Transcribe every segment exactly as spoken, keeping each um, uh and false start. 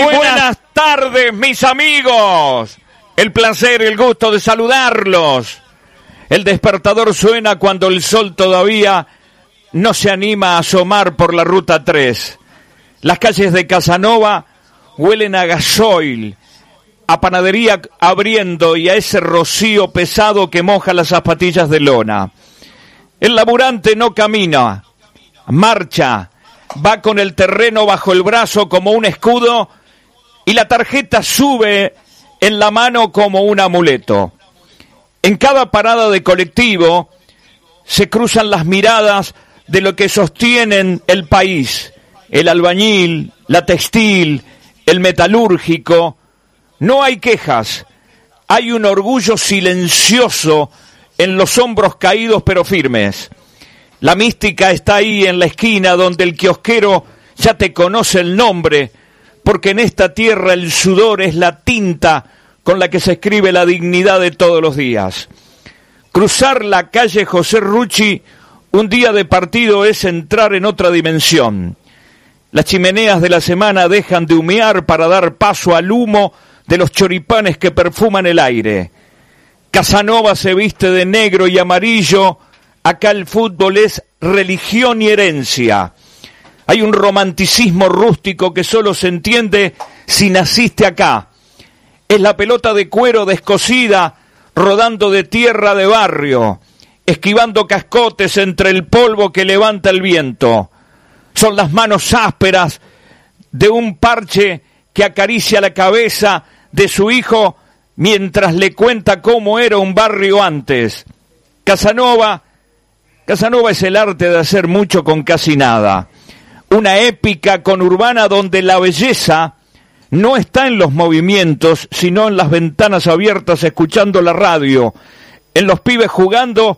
buenas, buenas tardes, mis amigos. El placer, el gusto de saludarlos. El despertador suena cuando el sol todavía no se anima a asomar por la ruta tres. Las calles de Casanova huelen a gasoil, a panadería abriendo y a ese rocío pesado que moja las zapatillas de lona. El laburante no camina, marcha, va con el terreno bajo el brazo como un escudo y la tarjeta sube en la mano como un amuleto. En cada parada de colectivo se cruzan las miradas de lo que sostienen el país, el albañil, la textil, el metalúrgico. No hay quejas, hay un orgullo silencioso en los hombros caídos pero firmes. La mística está ahí en la esquina donde el kiosquero ya te conoce el nombre, porque en esta tierra el sudor es la tinta con la que se escribe la dignidad de todos los días. Cruzar la calle José Rucci un día de partido es entrar en otra dimensión. Las chimeneas de la semana dejan de humear para dar paso al humo de los choripanes que perfuman el aire. Casanova se viste de negro y amarillo. Acá el fútbol es religión y herencia. Hay un romanticismo rústico que solo se entiende si naciste acá. Es la pelota de cuero descosida, rodando de tierra de barrio, esquivando cascotes entre el polvo que levanta el viento. Son las manos ásperas de un parche que acaricia la cabeza de su hijo mientras le cuenta cómo era un barrio antes. Casanova, Casanova es el arte de hacer mucho con casi nada. Una épica conurbana donde la belleza no está en los movimientos, sino en las ventanas abiertas escuchando la radio, en los pibes jugando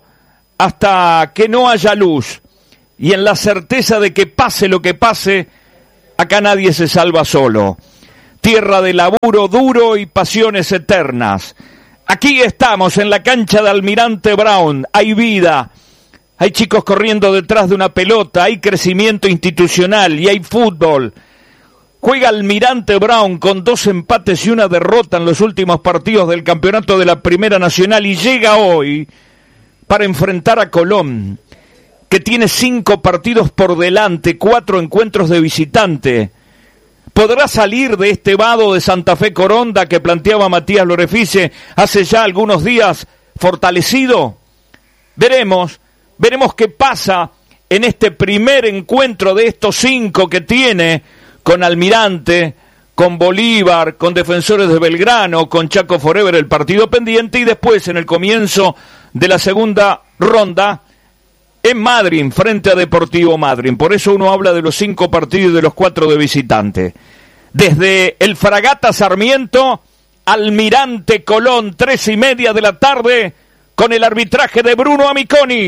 hasta que no haya luz, y en la certeza de que pase lo que pase, acá nadie se salva solo. Tierra de laburo duro y pasiones eternas. Aquí estamos en la cancha de Almirante Brown, hay vida, hay chicos corriendo detrás de una pelota, hay crecimiento institucional y hay fútbol. Juega Almirante Brown con dos empates y una derrota en los últimos partidos del campeonato de la Primera Nacional y llega hoy para enfrentar a Colón, que tiene cinco partidos por delante, cuatro encuentros de visitante. ¿Podrá salir de este vado de Santa Fe Coronda que planteaba Matías Lorefice hace ya algunos días fortalecido? Veremos, veremos qué pasa en este primer encuentro de estos cinco que tiene con Almirante, con Bolívar, con Defensores de Belgrano, con Chaco Forever, el partido pendiente, y después en el comienzo de la segunda ronda en Madryn, frente a Deportivo Madryn. Por eso uno habla de los cinco partidos y de los cuatro de visitante. Desde el Fragata Sarmiento, Almirante Colón, tres y media de la tarde, con el arbitraje de Bruno Amiconi.